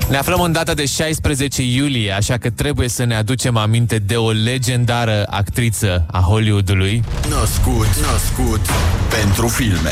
Ne aflăm în data de 16 iulie, așa că trebuie să ne aducem aminte de o legendară actriță a Hollywoodului. Născut pentru filme.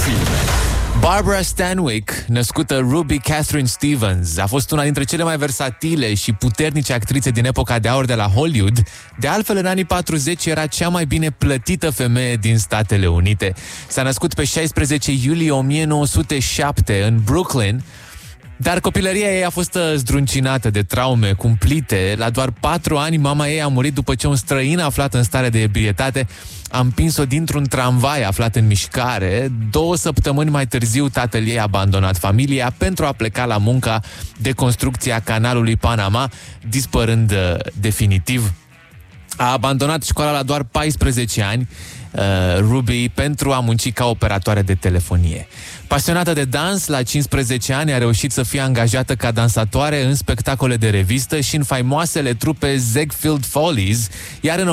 Barbara Stanwyck, născută Ruby Catherine Stevens, a fost una dintre cele mai versatile și puternice actrițe din epoca de aur de la Hollywood. De altfel, în anii 40 era cea mai bine plătită femeie din Statele Unite. S-a născut pe 16 iulie 1907 în Brooklyn, dar copilăria ei a fost zdruncinată de traume cumplite. La doar 4 ani, mama ei a murit după ce un străin aflat în stare de ebrietate a împins-o dintr-un tramvai aflat în mișcare. 2 săptămâni mai târziu, tatăl ei a abandonat familia pentru a pleca la munca de construcție a canalului Panama, dispărând definitiv. A abandonat școala la doar 14 ani, Ruby, pentru a munci ca operatoare de telefonie. Pasionată de dans, la 15 ani a reușit să fie angajată ca dansatoare în spectacole de revistă și în faimoasele trupe Ziegfeld Follies, iar în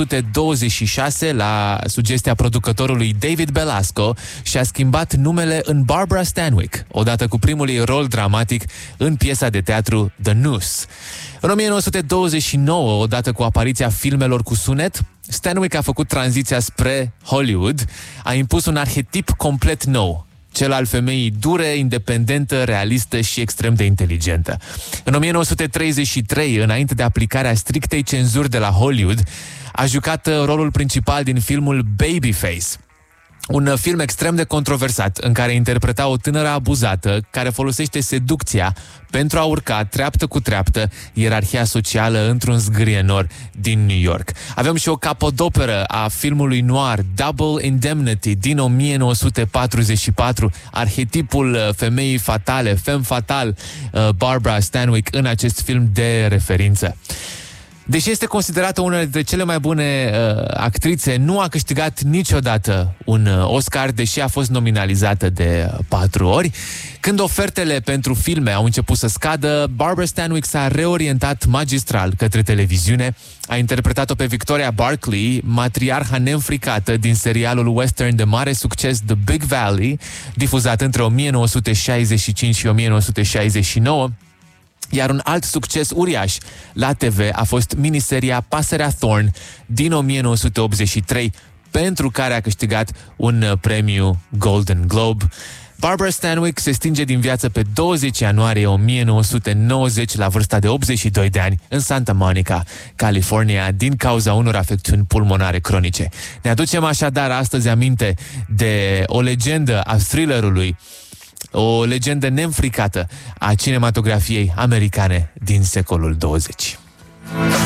1926, la sugestia producătorului David Belasco, și-a schimbat numele în Barbara Stanwyck, odată cu primul ei rol dramatic în piesa de teatru The Noose. În 1929, odată cu apariția filmelor cu sunet, Stanwyck a făcut tranziția spre Hollywood, a impus un arhetip complet nou, cel al femeii dure, independentă, realistă și extrem de inteligentă. În 1933, înainte de aplicarea strictei cenzuri de la Hollywood, a jucat rolul principal din filmul Babyface, un film extrem de controversat în care interpreta o tânără abuzată care folosește seducția pentru a urca treaptă cu treaptă ierarhia socială într-un zgârienor din New York. Avem și o capodoperă a filmului noir Double Indemnity din 1944, arhetipul femeii fatale, femme fatale, Barbara Stanwyck, în acest film de referință. Deși este considerată una dintre cele mai bune actrițe, nu a câștigat niciodată un Oscar, deși a fost nominalizată de 4 ori. Când ofertele pentru filme au început să scadă, Barbara Stanwyck s-a reorientat magistral către televiziune. A interpretat-o pe Victoria Barkley, matriarha neînfricată din serialul western de mare succes The Big Valley, difuzat între 1965 și 1969. Iar un alt succes uriaș la TV a fost miniseria Pasărea Thorn din 1983, pentru care a câștigat un premiu Golden Globe. Barbara Stanwyck se stinge din viață pe 20 ianuarie 1990 la vârsta de 82 de ani în Santa Monica, California, din cauza unor afecțiuni pulmonare cronice. Ne aducem așadar astăzi aminte de o legendă a thrillerului, o legendă neînfricată a cinematografiei americane din secolul 20.